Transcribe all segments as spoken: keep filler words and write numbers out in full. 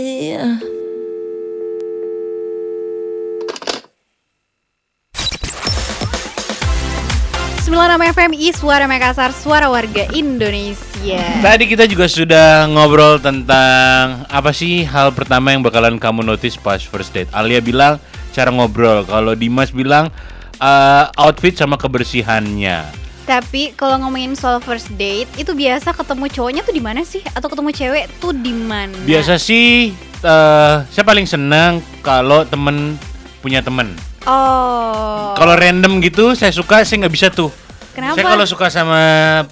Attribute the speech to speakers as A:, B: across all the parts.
A: Yeah.
B: sembilan puluh enam F M I Suara Makassar, suara warga Indonesia.
C: Tadi kita juga sudah ngobrol tentang apa sih hal pertama yang bakalan kamu notice pas first date. Alia bilang cara ngobrol, kalau Dimas bilang uh, outfit sama kebersihannya.
B: Tapi kalau ngomongin soal first date, itu biasa ketemu cowoknya tuh di mana sih? Atau ketemu cewek tuh di mana?
C: Biasa sih uh, saya paling senang kalau temen punya temen.
B: Oh.
C: Kalau random gitu saya suka, saya nggak bisa tuh.
B: Kenapa?
C: Saya kalau suka sama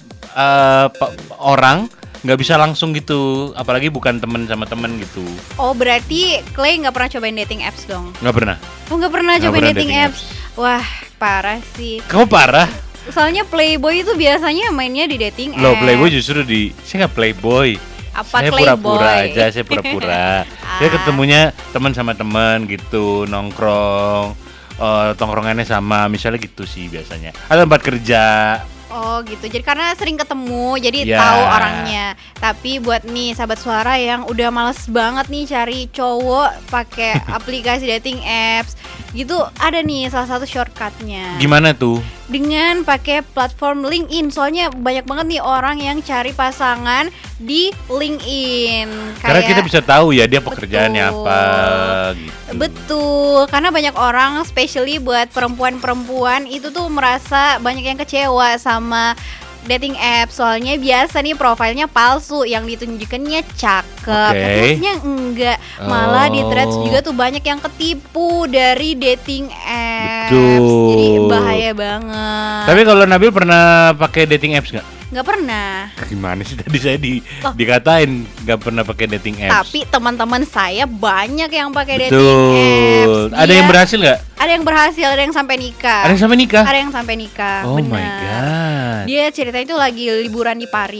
C: uh, pa- orang nggak bisa langsung gitu, apalagi bukan temen sama temen gitu.
B: Oh, berarti Clay nggak pernah cobain dating apps dong?
C: Nggak pernah.
B: Oh, nggak pernah
C: Nggak
B: cobain
C: pernah
B: dating,
C: dating
B: apps. Wah, parah sih.
C: Kamu parah.
B: Soalnya Playboy itu biasanya mainnya di dating apps.
C: Loh, Playboy justru di, saya nggak Playboy.
B: Apa
C: saya
B: Playboy?
C: pura-pura aja, saya pura-pura. Saya
B: Ah.
C: ketemunya teman sama teman gitu, nongkrong. Uh, tongkrongannya sama, misalnya gitu sih biasanya. Atau tempat kerja.
B: Oh gitu, jadi karena sering ketemu, jadi
C: Ya.
B: tahu orangnya. Tapi buat nih sahabat suara yang udah males banget nih cari cowok pakai aplikasi dating apps gitu, ada nih salah satu shortcutnya.
C: Gimana tuh?
B: Dengan pakai platform LinkedIn. Soalnya banyak banget nih orang yang cari pasangan di LinkedIn.
C: Karena
B: Kayak-
C: kita bisa tahu ya dia pekerjaannya
B: Betul.
C: apa gitu.
B: Betul, karena banyak orang, especially buat perempuan-perempuan itu tuh merasa banyak yang kecewa sama dating app. Soalnya biasa nih profilnya palsu, yang ditunjukannya cakep,
C: Oke.
B: tapi aslinya enggak. Malah di threads
C: Oh.
B: juga tuh banyak yang ketipu dari dating apps.
C: Betul.
B: Jadi bahaya banget.
C: Tapi kalau Nabil pernah pakai dating apps nggak?
B: Nggak pernah.
C: Gimana sih tadi saya di
B: Loh.
C: dikatain nggak pernah pakai dating apps?
B: Tapi teman-teman saya banyak yang pakai dating
C: Betul.
B: apps.
C: Ada
B: Dia-
C: yang berhasil nggak?
B: Ada yang berhasil, ada yang sampai nikah.
C: Ada yang sampai nikah?
B: Ada yang sampai nikah.
C: Oh
B: benar.
C: my god.
B: Dia ceritanya itu lagi liburan di Paris.